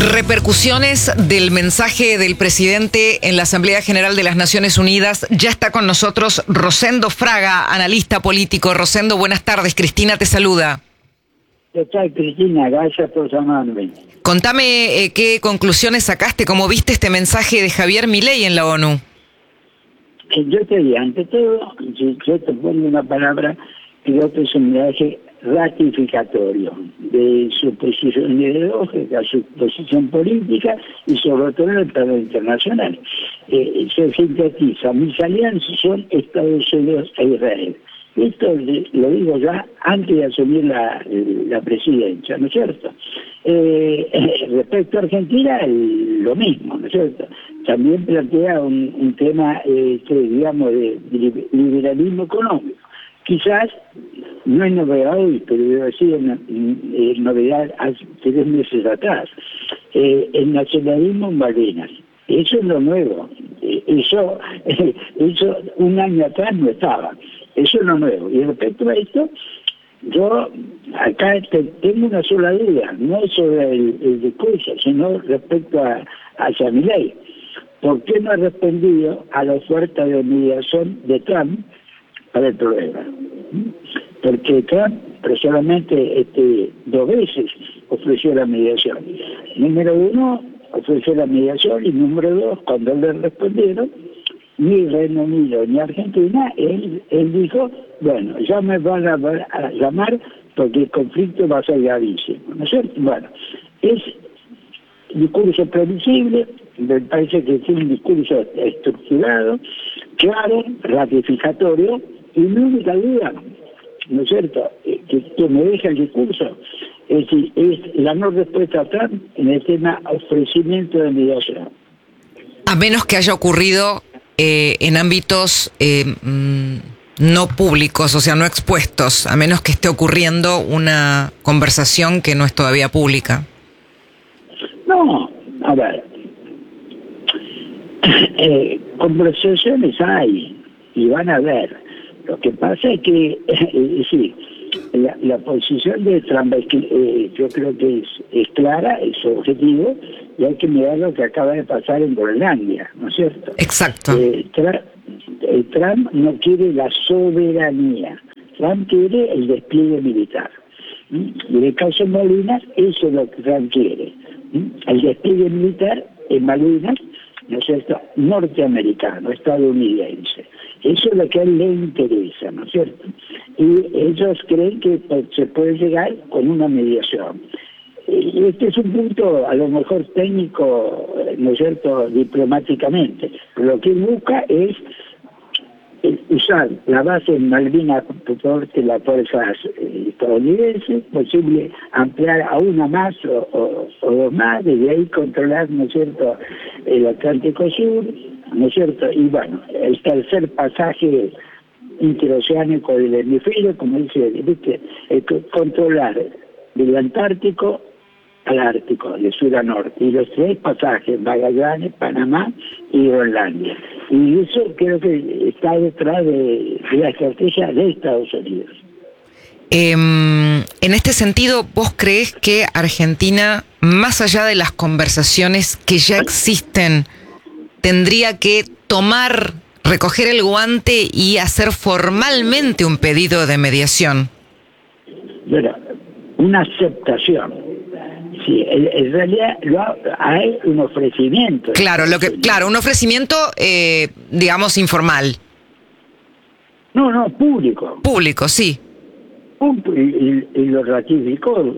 Repercusiones del mensaje del presidente en la Asamblea General de las Naciones Unidas. Ya está con nosotros Rosendo Fraga, analista político. Rosendo, buenas tardes. Cristina te saluda. ¿Qué tal, Cristina? Gracias por llamarme. Contame qué conclusiones sacaste, cómo viste este mensaje de Javier Milei en la ONU. Yo te diría, ante todo, si yo te pongo una palabra, creo que es un mensaje ratificatorio de su posición ideológica, su posición política y sobre todo en el plano internacional. Se sintetiza, mis alianzas son Estados Unidos e Israel. Esto lo digo ya antes de asumir la presidencia, ¿no es cierto? Respecto a Argentina, lo mismo, ¿no es cierto? También plantea un tema, digamos, de liberalismo económico. Quizás no es novedad hoy, pero debo decir novedad hace 3 meses atrás. El nacionalismo en Malvinas. Eso es lo nuevo. Eso un año atrás no estaba. Eso es lo nuevo. Y respecto a esto, yo acá tengo una sola duda, no sobre el discurso, sino respecto a Milei. ¿Por qué no ha respondido a la oferta de mediación de Trump para el problema? Porque Trump solamente 2 veces ofreció la mediación. Número 1, ofreció la mediación, y número 2, cuando le respondieron, ni Reino Unido ni Argentina, él dijo, bueno, ya me van a llamar porque el conflicto va a ser gravísimo, ¿no es cierto? Bueno, es discurso previsible, me parece que es un discurso estructurado, claro, ratificatorio, y mi única duda, ¿no es cierto?, que me deja el discurso, es la no respuesta a Trump en el tema ofrecimiento de mediación. A menos que haya ocurrido en ámbitos no públicos, o sea, no expuestos, a menos que esté ocurriendo una conversación que no es todavía pública. No, a ver, conversaciones hay y van a haber. Lo que pasa es que, sí, la posición de Trump yo creo que es clara, es su objetivo, y hay que mirar lo que acaba de pasar en Groenlandia, ¿no es cierto? Exacto. Trump no quiere la soberanía, Trump quiere el despliegue militar. Y en el caso de Malvinas, eso es lo que Trump quiere. El despliegue militar en Malvinas, ¿no es cierto?, norteamericano, estadounidense. Eso es lo que a él le interesa, ¿no es cierto? Y ellos creen que se puede llegar con una mediación. Y este es un punto, a lo mejor técnico, ¿no es cierto?, diplomáticamente. Pero lo que él busca es usar la base en Malvinas por las fuerzas estadounidenses, posible ampliar a una más o 2 más, desde ahí controlar, ¿no es cierto?, el Atlántico Sur, ¿no es cierto? Y bueno, el tercer pasaje interoceánico del hemisferio, como dice, ¿viste?, controlar del Antártico al Ártico, de sur a norte, y los 3 pasajes, Magallanes, Panamá y Groenlandia. Y eso creo que está detrás de la estrategia de Estados Unidos. En este sentido, ¿vos creés que Argentina, más allá de las conversaciones que ya existen, tendría que recoger el guante y hacer formalmente un pedido de mediación? Bueno, una aceptación. Sí, en realidad hay un ofrecimiento. Claro, un ofrecimiento, digamos, informal. No, público. Público, sí. Y lo ratificó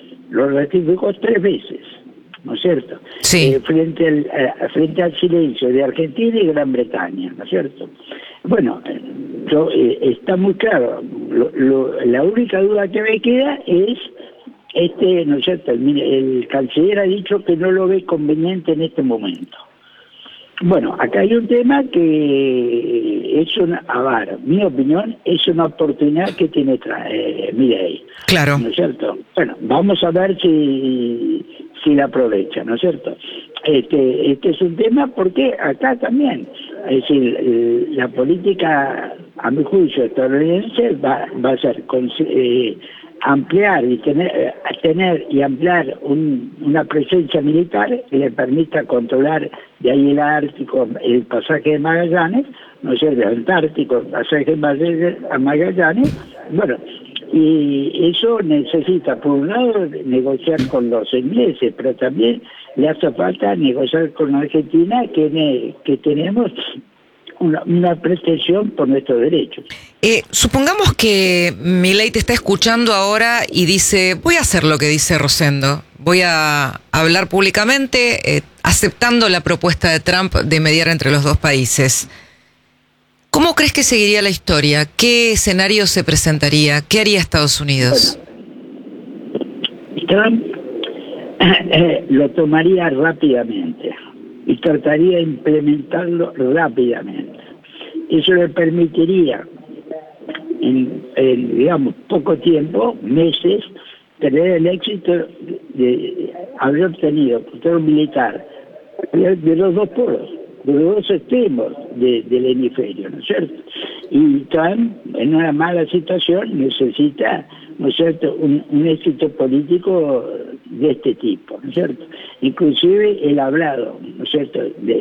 3 veces, ¿no es cierto? Sí. Frente al silencio de Argentina y Gran Bretaña, ¿no es cierto? Bueno, está muy claro. La única duda que me queda es, ¿no es cierto?, el canciller ha dicho que no lo ve conveniente en este momento. Bueno, acá hay un tema que es mi opinión, es una oportunidad que tiene Milei. Claro. ¿No es cierto? Bueno, vamos a ver si la aprovecha, ¿no es cierto? Este es un tema porque acá también, es decir, la política, a mi juicio, estadounidense va a ser ampliar y tener y ampliar una presencia militar que le permita controlar de ahí el Ártico, el pasaje de Magallanes, no sé, el Antártico, el pasaje a Magallanes, bueno, y eso necesita, por un lado, negociar con los ingleses, pero también le hace falta negociar con Argentina, que tenemos una pretensión por nuestros derechos. Supongamos que Milei te está escuchando ahora y dice, voy a hacer lo que dice Rosendo, voy a hablar públicamente aceptando la propuesta de Trump de mediar entre los dos países. ¿Cómo crees que seguiría la historia? ¿Qué escenario se presentaría? ¿Qué haría Estados Unidos? Bueno, Trump lo tomaría rápidamente y trataría de implementarlo rápidamente. Eso le permitiría, en digamos, poco tiempo, meses, tener el éxito de haber obtenido control militar de los dos polos, de los dos extremos del hemisferio, ¿no es cierto? Y Trump, en una mala situación, necesita, ¿no es cierto?, un éxito político de este tipo, ¿no es cierto? Inclusive el hablado, ¿no es cierto?,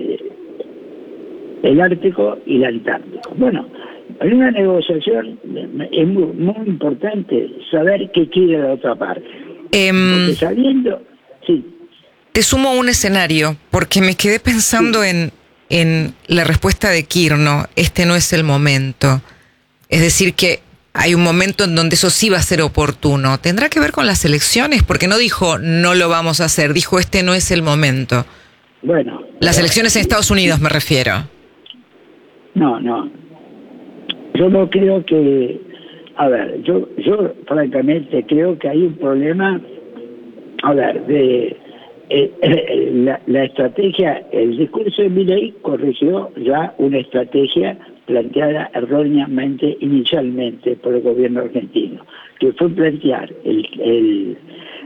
el Ártico y el Antártico. Bueno, en una negociación es muy importante saber qué quiere la otra parte. Porque sabiendo, sí. Te sumo un escenario, porque me quedé pensando en la respuesta de Kirchner, este no es el momento. Es decir, que hay un momento en donde eso sí va a ser oportuno. ¿Tendrá que ver con las elecciones? Porque no dijo, no lo vamos a hacer, dijo, este no es el momento. Bueno. Las elecciones en Estados Unidos me refiero. No. Yo no creo que... A ver, yo francamente creo que hay un problema, a ver, de... la estrategia, el discurso de Milei corrigió ya una estrategia planteada erróneamente inicialmente por el gobierno argentino, que fue plantear el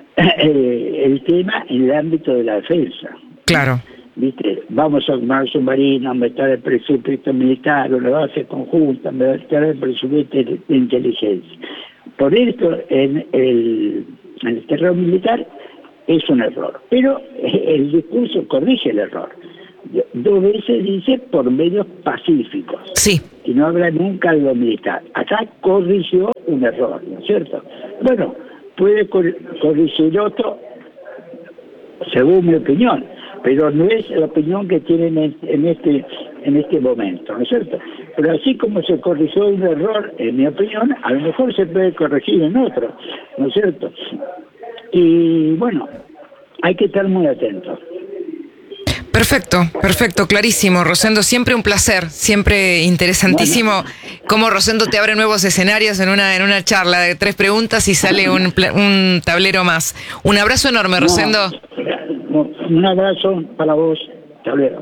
tema en el ámbito de la defensa. Claro. ¿Viste? Vamos a armar submarinos, aumentar el presupuesto militar, una base conjunta, aumentar el presupuesto de inteligencia. Por esto, en el terreno militar es un error, pero el discurso corrige el error. 2 veces dice por medios pacíficos. Sí. Y no habla nunca de lo militar. Acá corrigió un error, ¿no es cierto? Bueno, puede corregir otro, según mi opinión, pero no es la opinión que tienen en este momento, ¿no es cierto? Pero así como se corrigió un error, en mi opinión, a lo mejor se puede corregir en otro, ¿no es cierto? Y bueno, hay que estar muy atentos. Perfecto, clarísimo. Rosendo, siempre un placer, siempre interesantísimo. Bueno. Cómo Rosendo te abre nuevos escenarios en una charla de 3 preguntas y sale un tablero más. Un abrazo enorme, Rosendo. Un abrazo para vos, tablero.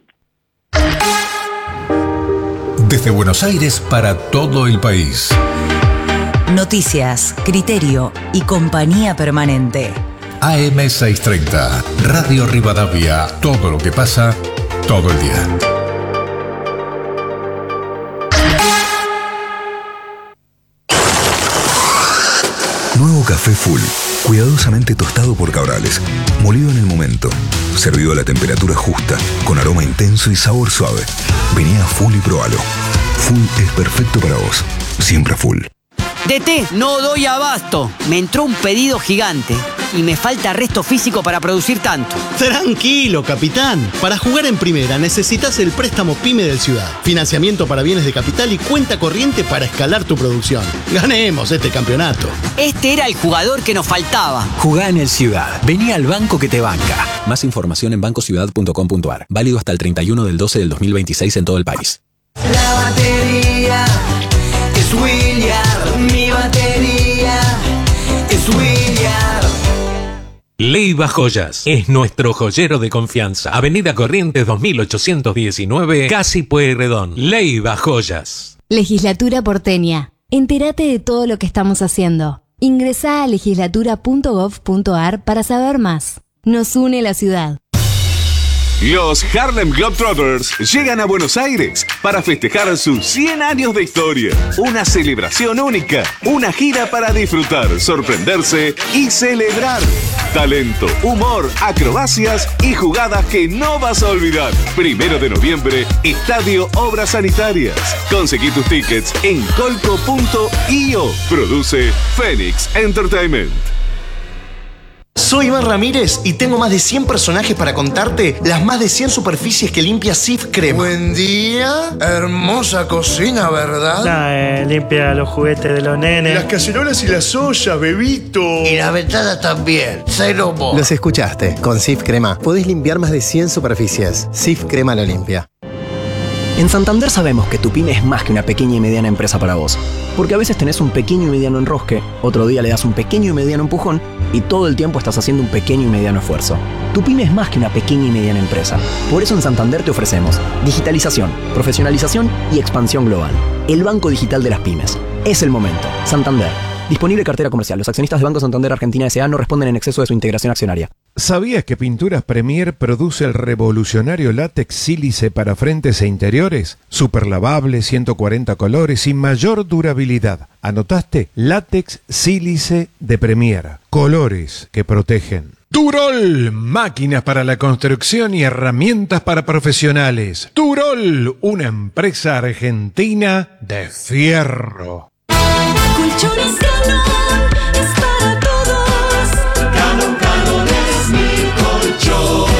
Desde Buenos Aires para todo el país. Noticias, criterio y compañía permanente. AM630, Radio Rivadavia, todo lo que pasa, todo el día. Nuevo café Full, cuidadosamente tostado por Cabrales, molido en el momento, servido a la temperatura justa, con aroma intenso y sabor suave. Vení a Full y probalo. Full es perfecto para vos, siempre Full. DT, no doy abasto. Me entró un pedido gigante y me falta resto físico para producir tanto. Tranquilo, capitán. Para jugar en primera necesitas el préstamo PYME del Ciudad. Financiamiento para bienes de capital y cuenta corriente para escalar tu producción. Ganemos este campeonato. Este era el jugador que nos faltaba. Jugá en el Ciudad. Vení al banco que te banca. Más información en bancociudad.com.ar. Válido hasta el 31 del 12 del 2026 en todo el país. La batería es William. Mi batería es William. Leiva Joyas es nuestro joyero de confianza. Avenida Corrientes 2819, Casi Pueyrredón. Leiva Joyas. Legislatura porteña. Entérate de todo lo que estamos haciendo. Ingresá a legislatura.gov.ar para saber más. Nos une la ciudad. Los Harlem Globetrotters llegan a Buenos Aires para festejar sus 100 años de historia. Una celebración única, una gira para disfrutar, sorprenderse y celebrar. Talento, humor, acrobacias y jugadas que no vas a olvidar. 1 de noviembre, Estadio Obras Sanitarias. Conseguí tus tickets en colco.io. Produce Phoenix Entertainment. Soy Iván Ramírez y tengo más de 100 personajes para contarte las más de 100 superficies que limpia Cif Crema. Buen día, hermosa cocina, ¿verdad? Limpia los juguetes de los nenes. Las cacerolas y las ollas, bebito. Y las ventanas también, cero mo. Los escuchaste, con Cif Crema podés limpiar más de 100 superficies. Cif Crema lo limpia. En Santander sabemos que tu pyme es más que una pequeña y mediana empresa para vos. Porque a veces tenés un pequeño y mediano enrosque, otro día le das un pequeño y mediano empujón y todo el tiempo estás haciendo un pequeño y mediano esfuerzo. Tu pyme es más que una pequeña y mediana empresa. Por eso en Santander te ofrecemos digitalización, profesionalización y expansión global. El banco digital de las pymes. Es el momento. Santander. Disponible cartera comercial. Los accionistas de Banco Santander Argentina S.A. no responden en exceso de su integración accionaria. ¿Sabías que Pinturas Premier produce el revolucionario látex sílice para frentes e interiores? Super lavable, 140 colores y mayor durabilidad. ¿Anotaste? Látex sílice de Premier. Colores que protegen. Turol, máquinas para la construcción y herramientas para profesionales. Turol, una empresa argentina de fierro. Colchones Ganón es para todos. Ganón es mi colchón.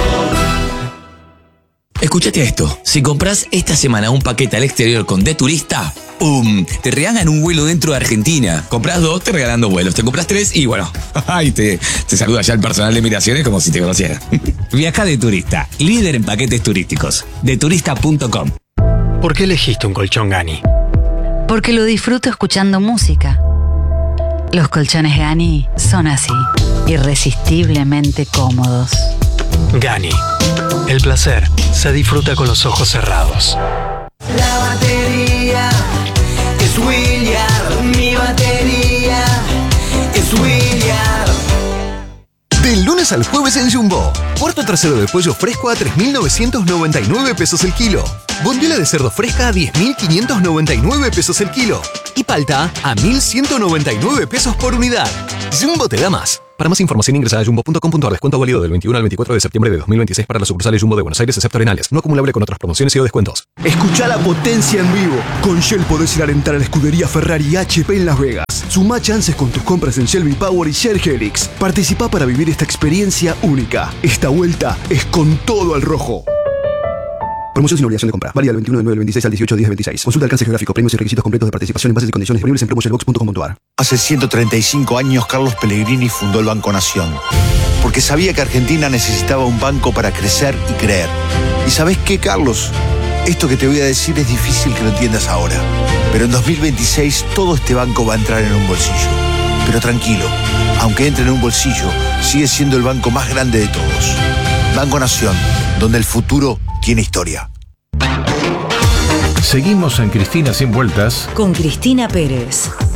Escúchate esto. Si compras esta semana un paquete al exterior con De Turista, ¡pum! Te regalan un vuelo dentro de Argentina. Compras 2, te regalan 2 vuelos. Te compras 3 y bueno, ay, te saluda ya el personal de migraciones como si te conociera. Viaja De Turista, líder en paquetes turísticos. Deturista.com. ¿Por qué elegiste un colchón Gani? Porque lo disfruto escuchando música. Los colchones Gani son así, irresistiblemente cómodos. Gani. El placer se disfruta con los ojos cerrados. La batería es Williard. Mi batería es Williard. Del lunes al jueves en Jumbo. Puerto trasero de pollo fresco a 3.999 pesos el kilo. Bondiola de cerdo fresca a 10.599 pesos el kilo. Y palta a 1.199 pesos por unidad. Jumbo te da más. Para más información ingresa a jumbo.com.ar. Descuento válido del 21 al 24 de septiembre de 2026 para las sucursales Jumbo de Buenos Aires, excepto Arenales. No acumulable con otras promociones y o descuentos. Escuchá la potencia en vivo. Con Shell podés ir a alentar a la escudería Ferrari y HP en Las Vegas. Sumá chances con tus compras en Shell V-Power y Shell Helix. Participá para vivir esta experiencia única. Esta vuelta es con todo al rojo. Promoción sin obligación de compra. Válida del 21 de 9 del 26 al 18 de 10 del 26. Consulta alcance geográfico, premios y requisitos completos de participación en bases y condiciones disponibles en promoshellbox.com.ar. Hace 135 años Carlos Pellegrini fundó el Banco Nación. Porque sabía que Argentina necesitaba un banco para crecer y creer. ¿Y sabés qué, Carlos? Esto que te voy a decir es difícil que lo entiendas ahora. Pero en 2026 todo este banco va a entrar en un bolsillo. Pero tranquilo, aunque entre en un bolsillo, sigue siendo el banco más grande de todos. Banco Nación, donde el futuro tiene historia. Seguimos en Cristina Sin Vueltas con Cristina Pérez.